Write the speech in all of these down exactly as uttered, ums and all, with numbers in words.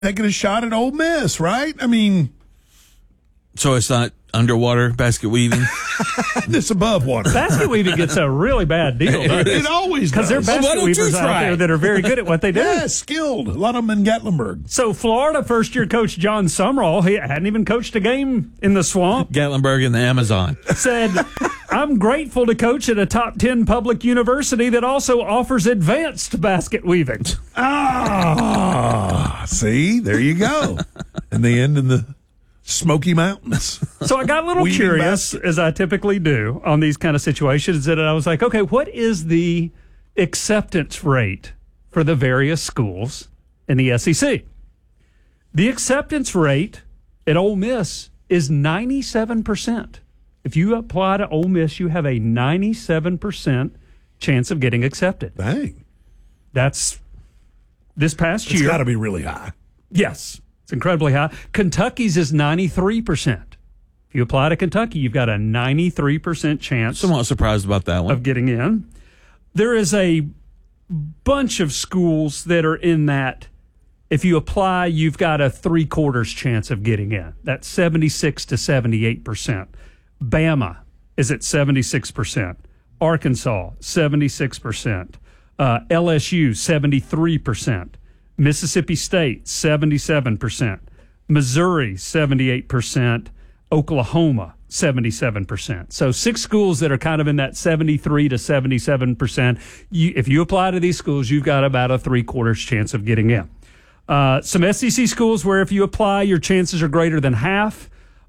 taking a shot at Ole Miss, right? I mean, so it's not underwater basket weaving. It's above water. Basket weaving gets a really bad deal. It, it always does. Because there are basket don't you weavers out try? there that are very good at what they do. Yeah, skilled. A lot of them in Gatlinburg. So Florida first-year coach John Sumrall, he hadn't even coached a game in the swamp, Gatlinburg and the Amazon. said, I'm grateful to coach at a top ten public university that also offers advanced basket weaving. Ah, see, there you go. And they end in the Smoky Mountains. So I got a little Weaving curious, basket. as I typically do on these kind of situations, and I was like, okay, what is the acceptance rate for the various schools in the S E C? The acceptance rate at Ole Miss is ninety-seven percent. If you apply to Ole Miss, you have a ninety-seven percent chance of getting accepted. Dang. That's this past It's year. got to be really high. Yes, it's incredibly high. Kentucky's is ninety-three percent. If you apply to Kentucky, you've got a ninety-three percent chance Somewhat surprised about that one. of getting in. There is a bunch of schools that are in that. If you apply, you've got a three-quarters chance of getting in. That's seventy-six to seventy-eight percent. Bama is at seventy-six percent. Arkansas, seventy-six percent. Uh, L S U, seventy-three percent. Mississippi State, seventy-seven percent. Missouri, seventy-eight percent. Oklahoma, seventy-seven percent. So six schools that are kind of in that seventy-three to seventy-seven percent. You, if you apply to these schools, you've got about a three-quarters chance of getting in. Uh, some S E C schools where if you apply, your chances are greater than half.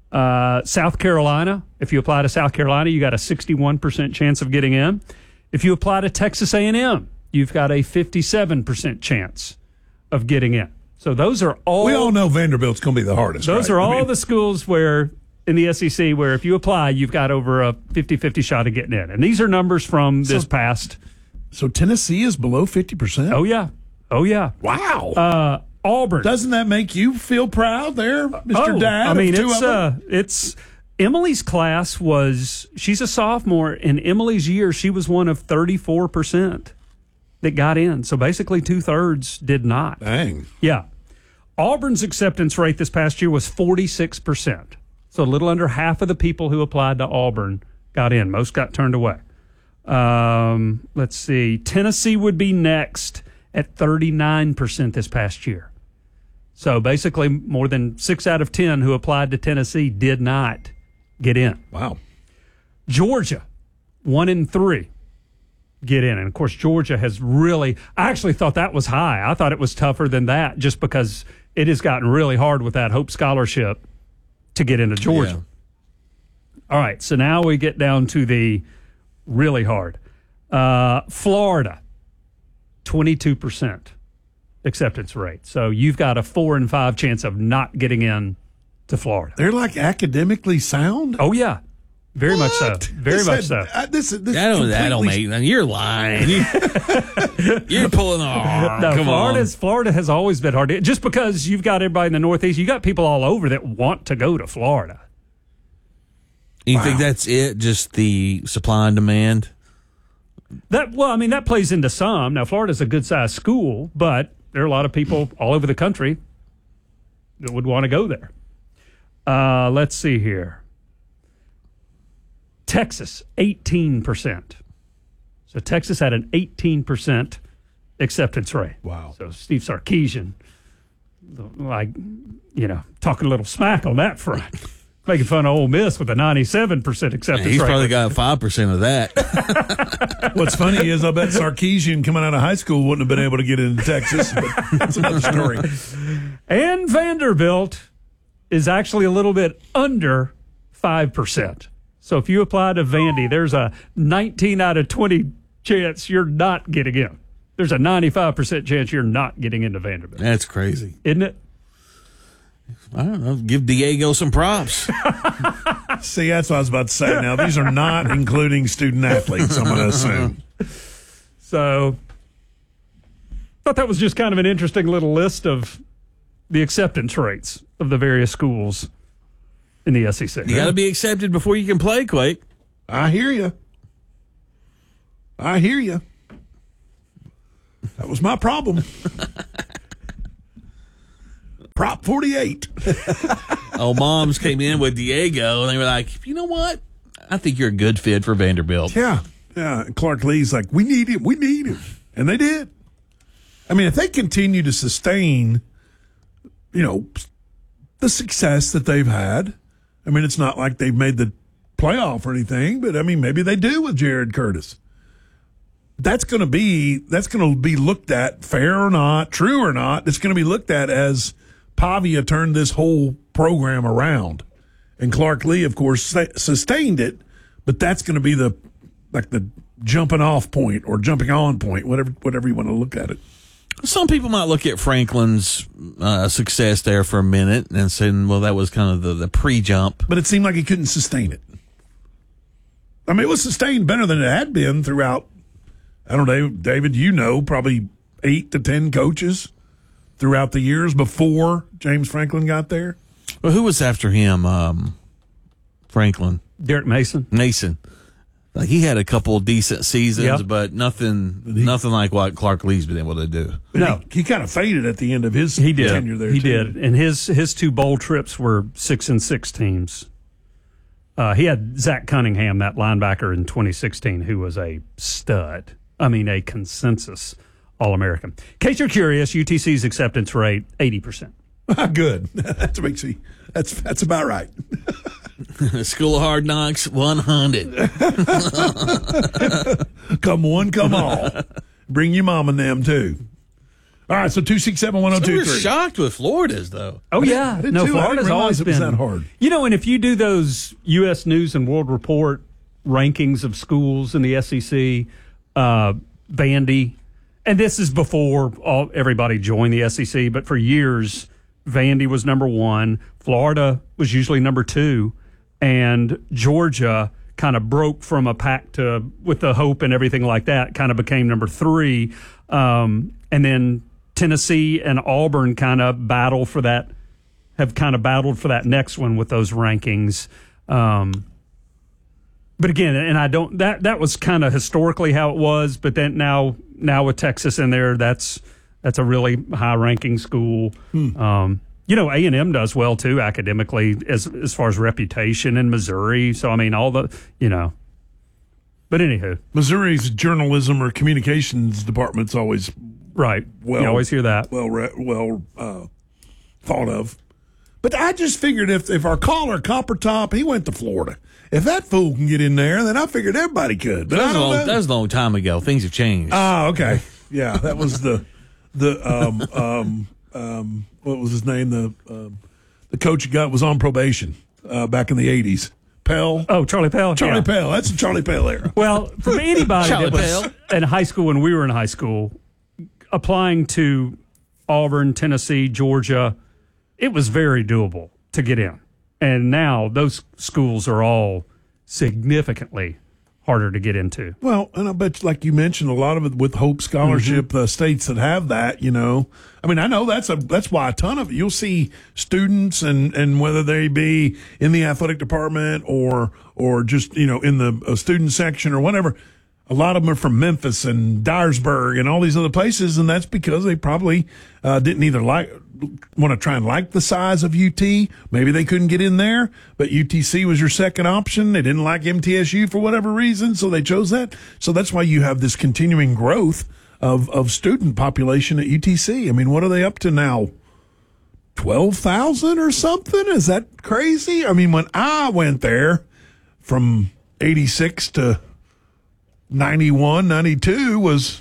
Uh, South Carolina, if you apply to South Carolina, you got a sixty-one percent chance of getting in. If you apply to Texas A and M, you've got a fifty-seven percent chance of getting in. So those are all. We all know Vanderbilt's going to be the hardest. Those right? are I all mean, the schools where in the S E C where if you apply, you've got over a fifty-fifty shot of getting in. And these are numbers from this So- past. So Tennessee is below fifty percent? Oh, yeah. Oh, yeah. Wow. Uh, Auburn. Doesn't that make you feel proud there, Mister Oh, Dad? I mean, of two it's of them? uh, it's Emily's class was she's a sophomore. In Emily's year, she was one of thirty-four percent that got in. So basically, two thirds did not. Dang. Yeah, Auburn's acceptance rate this past year was forty-six percent. So a little under half of the people who applied to Auburn got in. Most got turned away. Um, let's see. Tennessee would be next at thirty-nine percent this past year. So basically, more than six out of ten who applied to Tennessee did not get in. Wow. Georgia, one in three get in. And, of course, Georgia has really – I actually thought that was high. I thought it was tougher than that just because it has gotten really hard with that Hope Scholarship to get into Georgia. Yeah. All right, so now we get down to the really hard. Uh, Florida, twenty-two percent acceptance rate. So you've got a four in five chance of not getting in to Florida. They're like academically sound? Oh, yeah. Very much so. What? Very This much had- so. uh, this, this That don't, that don't completely- make. You're lying. You, you're pulling the arm. No, Come Florida's, Florida has always been hard to, just because you've got everybody in the Northeast, you got people all over that want to go to Florida. on. You Wow. think that's it? Just the supply and demand? That well, I mean, that plays into some. Now, Florida's a good sized school, but there are a lot of people all over the country that would want to go there. Uh, let's see here. Texas, eighteen percent. So Texas had an eighteen percent acceptance rate. Wow. So Steve Sarkisian, like, you know, talking a little smack on that front. Making fun of Ole Miss with a ninety-seven percent acceptance He's rate. probably got five percent of that. What's funny is I bet Sarkisian coming out of high school wouldn't have been able to get into Texas, but that's another story. And Vanderbilt is actually a little bit under five percent. So if you apply to Vandy, there's a nineteen out of twenty chance you're not getting in. There's a ninety-five percent chance you're not getting into Vanderbilt. That's crazy. Isn't it? I don't know. Give Diego some props. See, that's what I was about to say. Now, these are not including student athletes, I'm going to assume. So thought that was just kind of an interesting little list of the acceptance rates of the various schools in the S E C. You got to be accepted before you can play, Quake. I hear you. I hear you. That was my problem. Prop forty-eight. Oh, moms came in with Diego, and they were like, you know what? I think you're a good fit for Vanderbilt. Yeah. Yeah. Clark Lee's like, we need him. We need him. And they did. I mean, if they continue to sustain, you know, the success that they've had, I mean, it's not like they've made the playoff or anything, but I mean, maybe they do with Jared Curtis. That's going to be, that's going to be looked at, fair or not, true or not, it's going to be looked at as Pavia turned this whole program around. And Clark Lee, of course, sustained it, but that's going to be the, like the jumping off point or jumping on point, whatever, whatever you want to look at it. Some people might look at Franklin's uh, success there for a minute and saying, well, that was kind of the, the pre-jump. But it seemed like he couldn't sustain it. I mean, it was sustained better than it had been throughout, I don't know, David, you know, probably eight to ten coaches throughout the years before James Franklin got there. Well, who was after him? Um, Franklin. Derek Mason. Mason. Like he had a couple decent seasons, Yep. but nothing, he, nothing like what Clark Lee's been able to do. No, he, he kind of faded at the end of his he did. tenure there. He too. did, and his his two bowl trips were six and six teams. Uh, he had Zach Cunningham, that linebacker in twenty sixteen, who was a stud. I mean, a consensus All-American. In case you're curious, U T C's acceptance rate eighty percent. Good. That makes me. That's that's about right. School of Hard Knocks, one hundred. Come one, come all. Bring your mom and them too. All right, so two six seven one zero So two we're three. shocked with Florida's though. Oh yeah, I did no, too. I didn't Florida's realize always it was been that hard. You know, and if you do those U S News and World Report rankings of schools in the S E C, uh, Vandy, and this is before all, everybody joined the S E C, but for years, Vandy was number one, Florida was usually number two, and Georgia kind of broke from a pack to, with the hope and everything like that, kind of became number three. Um, and then Tennessee and Auburn kind of battle for that, have kind of battled for that next one with those rankings. Um, but again, and I don't, that, that was kind of historically how it was, but then now, now with Texas in there, that's, that's a really high ranking school. Hmm. Um, you know, A and M does well too academically as as far as reputation in Missouri. So I mean, all the, you know. But anywho, Missouri's journalism or communications department's always right. Well, you always hear that. Well, well uh, thought of. But I just figured if if our caller Copper Top, he went to Florida. If that fool can get in there, then I figured everybody could. But that, I was don't a long, know. that was a long time ago. Things have changed. Ah, okay. Yeah, that was the the um um um what was his name? The um, the coach you got was on probation uh, back in the eighties. Pell. Oh, Charlie Pell. Charlie yeah. Pell. That's the Charlie Pell era. Well, from anybody Charlie that was Pell. in high school when we were in high school, applying to Auburn, Tennessee, Georgia, it was very doable to get in. And now those schools are all significantly harder to get into. Well, and I bet, like you mentioned, a lot of it with Hope Scholarship, mm-hmm. the states that have that, you know. I mean, I know that's a that's why a ton of it. You'll see students, and, and whether they be in the athletic department or or just, you know, in the uh, student section or whatever, a lot of them are from Memphis and Dyersburg and all these other places, and that's because they probably uh, didn't either like want to try and like the size of U T. Maybe they couldn't get in there, but U T C was your second option. They didn't like M T S U for whatever reason, so they chose that. So that's why you have this continuing growth of, of student population at U T C. I mean, what are they up to now? twelve thousand or something? Is that crazy? I mean, when I went there from eighty-six to ninety-one, ninety-two was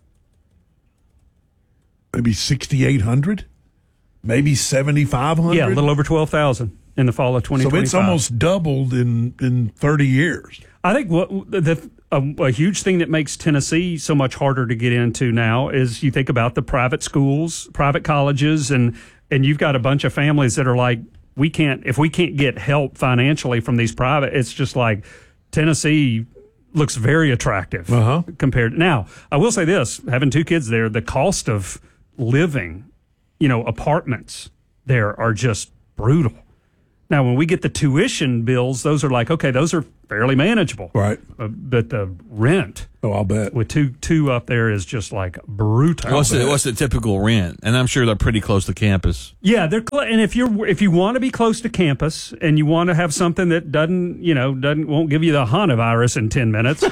maybe sixty-eight hundred. Maybe seventy-five hundred? Yeah, a little over twelve thousand in the fall of twenty twenty-five. So it's almost doubled in, in thirty years. I think what the, a, a huge thing that makes Tennessee so much harder to get into now is you think about the private schools, private colleges, and, and you've got a bunch of families that are like, we can't, if we can't get help financially from these private, it's just like Tennessee looks very attractive uh-huh. compared. Now, I will say this, having two kids there, the cost of living, you know, apartments there are just brutal. Now, when we get the tuition bills, those are like, okay, those are fairly manageable. Right. Uh, but the rent Oh, I'll bet. with two two up there is just like brutal. What's the what's the typical rent? And I'm sure they're pretty close to campus. Yeah, they're cl- and if you're if you want to be close to campus and you want to have something that doesn't you know doesn't won't give you the HANA virus in ten minutes,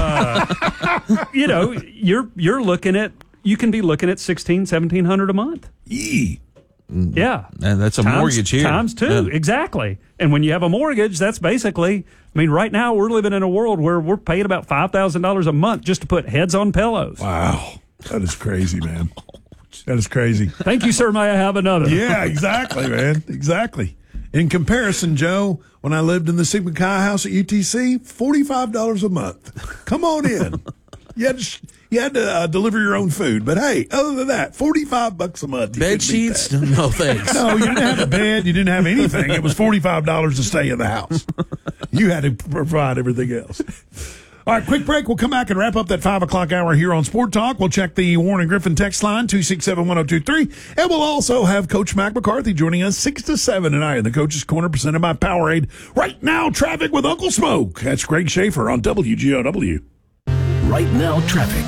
uh, you know you're you're looking at you can be looking at sixteen seventeen hundred a month. Yee. Yeah, And that's a times, mortgage here. times two, Yeah. exactly. And when you have a mortgage, that's basically. I mean, right now we're living in a world where we're paying about five thousand dollars a month just to put heads on pillows. Wow. That is crazy, man. That is crazy. Thank you, sir. May I have another? Yeah, exactly, man. Exactly. In comparison, Joe, when I lived in the Sigma Chi house at U T C, forty-five dollars a month. Come on in. You had to, you had to uh, deliver your own food. But hey, other than that, forty-five bucks a month. You Bed couldn't beat sheets? that. No, thanks. No, you didn't have a bed. You didn't have anything. It was forty-five dollars to stay in the house. You had to provide everything else. All right, quick break. We'll come back and wrap up that five o'clock hour here on Sport Talk. We'll check the Warren and Griffin text line, two six seven, one oh two three. And we'll also have Coach Mac McCarthy joining us six to seven tonight in the Coach's Corner presented by Powerade. Right now, traffic with Uncle Smoke. That's Greg Schaefer on W G O W. Right now, traffic.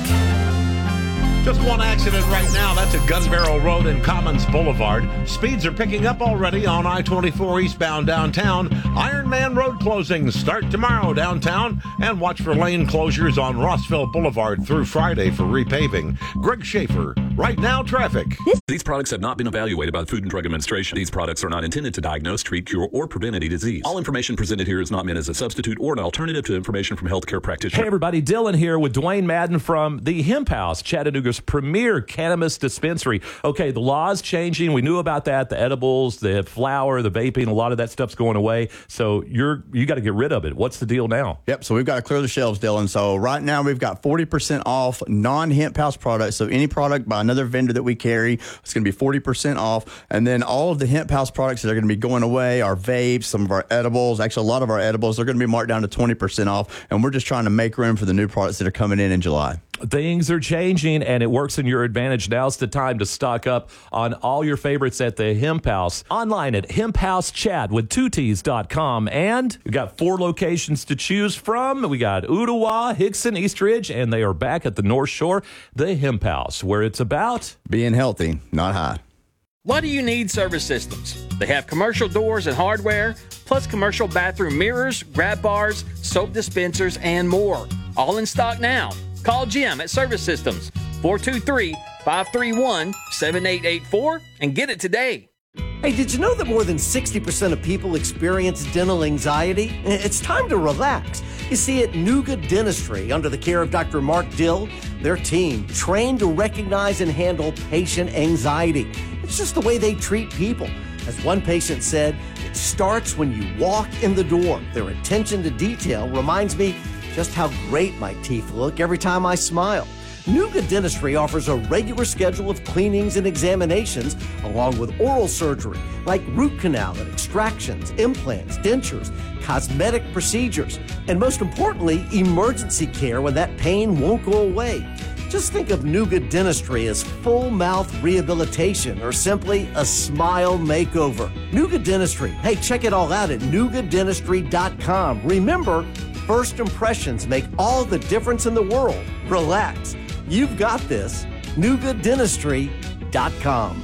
Just one accident right now. That's at Gun Barrel Road and Commons Boulevard. Speeds are picking up already on I twenty-four eastbound downtown. Ironman Road closings start tomorrow downtown. And watch for lane closures on Rossville Boulevard through Friday for repaving. Greg Schaefer, Right Now Traffic. These products have not been evaluated by the Food and Drug Administration. These products are not intended to diagnose, treat, cure, or prevent any disease. All information presented here is not meant as a substitute or an alternative to information from healthcare practitioners. Hey everybody, Dylan here with Dwayne Madden from the Hemp House, Chattanooga's premier cannabis dispensary. Okay, the law's changing. We knew about that. The edibles, the flower, the vaping, a lot of that stuff's going away. So you're you got to get rid of it. What's the deal now? Yep, so we've got to clear the shelves, Dylan. So right now we've got forty percent off non-Hemp House products. So any product by another vendor that we carry, it's going to be forty percent off. And then all of the Hemp House products that are going to be going away, our vapes, some of our edibles, actually a lot of our edibles, they're going to be marked down to twenty percent off. And we're just trying to make room for the new products that are coming in in July. Things are changing, and it works in your advantage. Now's the time to stock up on all your favorites at the Hemp House. Online at hemp house chat with two T's dot com. And we got four locations to choose from. We got Ottawa, Hickson, Eastridge, and they are back at the North Shore, the Hemp House, where it's about Being healthy, not high. Why do you need Service Systems? They have commercial doors and hardware, plus commercial bathroom mirrors, grab bars, soap dispensers, and more. All in stock now. Call Jim at Service Systems, four two three, five three one, seven eight eight four, and get it today. Hey, did you know that more than sixty percent of people experience dental anxiety? It's time to relax. You see, at Nuga Dentistry, under the care of Doctor Mark Dill, their team trained to recognize and handle patient anxiety. It's just the way they treat people. As one patient said, it starts when you walk in the door. Their attention to detail reminds me just how great my teeth look every time I smile. Nuga Dentistry offers a regular schedule of cleanings and examinations, along with oral surgery, like root canal and extractions, implants, dentures, cosmetic procedures, and most importantly, emergency care when that pain won't go away. Just think of Nuga Dentistry as full mouth rehabilitation or simply a smile makeover. Nuga Dentistry. Hey, check it all out at nuga dentistry dot com. Remember, first impressions make all the difference in the world. Relax. You've got this. nuga dentistry dot com.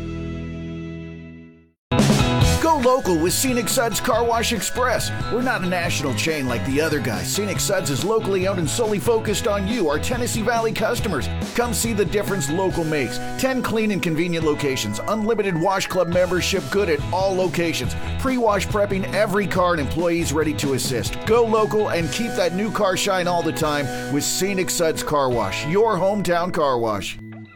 Go local with Scenic Suds Car Wash Express. We're not a national chain like the other guys. Scenic Suds is locally owned and solely focused on you, our Tennessee Valley customers. Come see the difference local makes. ten clean and convenient locations. Unlimited Wash Club membership good at all locations. Pre-wash prepping every car and employees ready to assist. Go local and keep that new car shine all the time with Scenic Suds Car Wash, your hometown car wash.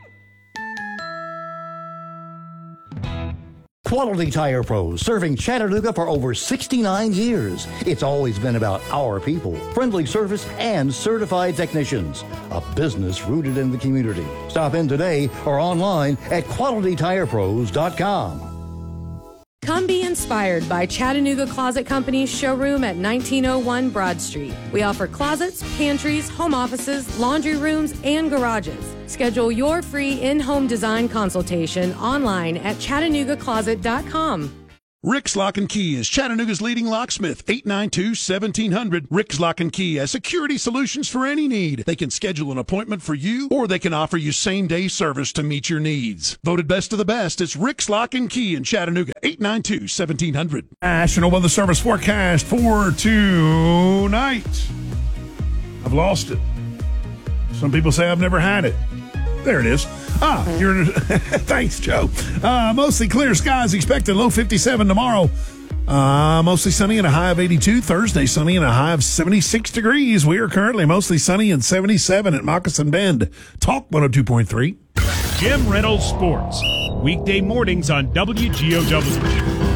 Quality Tire Pros, serving Chattanooga for over sixty-nine years. It's always been about our people, friendly service, and certified technicians. A business rooted in the community. Stop in today or online at quality tire pros dot com. Come be inspired by Chattanooga Closet Company's showroom at nineteen oh one Broad Street. We offer closets, pantries, home offices, laundry rooms, and garages. Schedule your free in-home design consultation online at chattanooga closet dot com. Rick's Lock and Key is Chattanooga's leading locksmith. eight nine two, seventeen hundred. Rick's Lock and Key has security solutions for any need. They can schedule an appointment for you, or they can offer you same-day service to meet your needs. Voted best of the best, it's Rick's Lock and Key in Chattanooga. eight nine two, seventeen hundred. National Weather Service forecast for tonight. I've lost it. Some people say I've never had it. There it is. Ah, you're. Thanks, Joe. Uh, mostly clear skies expected. Low fifty-seven tomorrow. Uh, mostly sunny and a high of eighty-two. Thursday, sunny and a high of seventy-six degrees. We are currently mostly sunny and seventy-seven at Moccasin Bend. Talk one oh two point three. Jim Reynolds Sports. Weekday mornings on W G O W.